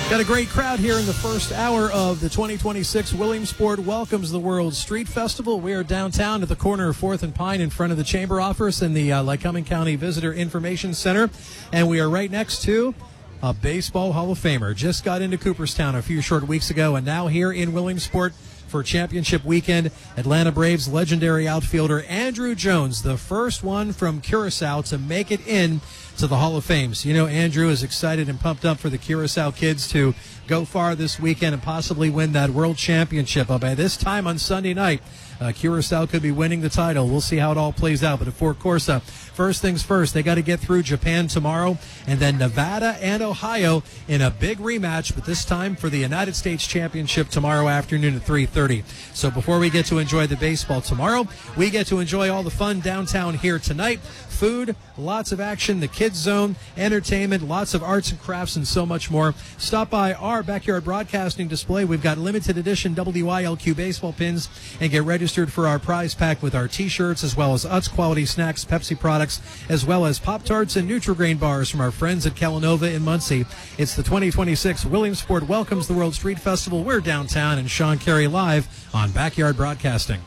Got a great crowd here in the first hour of the 2026 Williamsport Welcomes the World Street Festival. We are downtown at the corner of 4th and Pine in front of the Chamber office in the Lycoming County Visitor Information Center. And we are right next to a Baseball Hall of Famer. Just got into Cooperstown a few short weeks ago and now here in Williamsport for championship weekend. Atlanta Braves legendary outfielder Andruw Jones, the first one from Curacao to make it in to the Hall of Fame. So, you know, Andruw is excited and pumped up for the Curacao kids to go far this weekend and possibly win that world championship. By this time on Sunday night, Curacao could be winning the title. We'll see how it all plays out. But of course, first things first, they got to get through Japan tomorrow and then Nevada and Ohio in a big rematch, but this time for the United States Championship tomorrow afternoon at 3:30. So before we get to enjoy the baseball tomorrow, we get to enjoy all the fun downtown here tonight. Food, lots of action, the kids zone, entertainment, lots of arts and crafts, and so much more. Stop by our backyard broadcasting display. We've got limited edition WILQ baseball pins, and get registered for our prize pack with our t-shirts, as well as Utz quality snacks, Pepsi products, as well as Pop-Tarts and Nutri-Grain bars from our friends at Kellanova in Muncie. It's the 2026 Williamsport Welcomes the World Street Festival. We're downtown, and Sean Carey live on Backyard Broadcasting.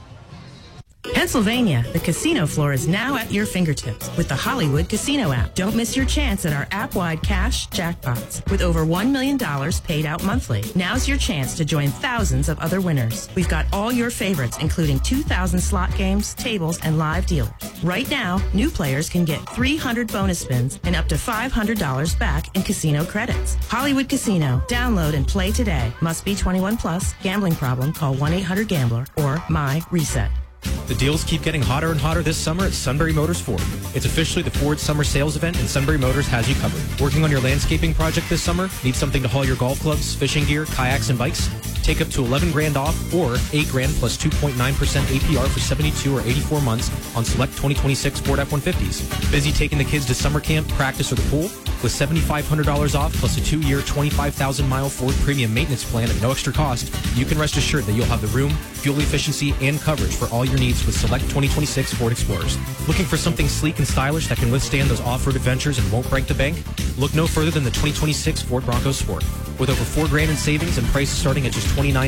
Pennsylvania, the casino floor is now at your fingertips with the Hollywood Casino app. Don't miss your chance at our app-wide cash jackpots with over $1 million paid out monthly. Now's your chance to join thousands of other winners. We've got all your favorites, including 2,000 slot games, tables, and live dealers. Right now, new players can get 300 bonus spins and up to $500 back in casino credits. Hollywood Casino. Download and play today. Must be 21 plus. Gambling problem? Call 1-800-GAMBLER or My Reset. The deals keep getting hotter and hotter this summer at Sunbury Motors Ford. It's officially the Ford Summer Sales Event, and Sunbury Motors has you covered. Working on your landscaping project this summer? Need something to haul your golf clubs, fishing gear, kayaks, and bikes? Take up to $11,000 off or $8,000 plus 2.9% APR for 72 or 84 months on select 2026 Ford F-150s. Busy taking the kids to summer camp, practice, or the pool? With $7,500 off plus a 2-year, 25,000-mile Ford Premium Maintenance Plan at no extra cost, you can rest assured that you'll have the room, fuel efficiency, and coverage for all your needs with select 2026 Ford Explorers. Looking for something sleek and stylish that can withstand those off-road adventures and won't break the bank? Look no further than the 2026 Ford Bronco Sport. With over $4,000 in savings and prices starting at just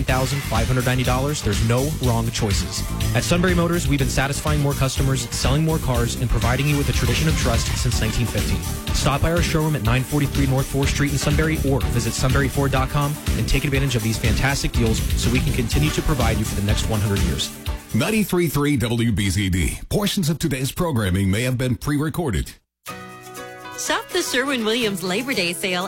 $29,590, there's no wrong choices. At Sunbury Motors, we've been satisfying more customers, selling more cars, and providing you with a tradition of trust since 1915. Stop by our showroom at 943 North 4th Street in Sunbury or visit sunburyford.com and take advantage of these fantastic deals so we can continue to provide you for the next 100 years. 93.3 WBZD. Portions of today's programming may have been pre-recorded. Shop the Sherwin-Williams Labor Day sale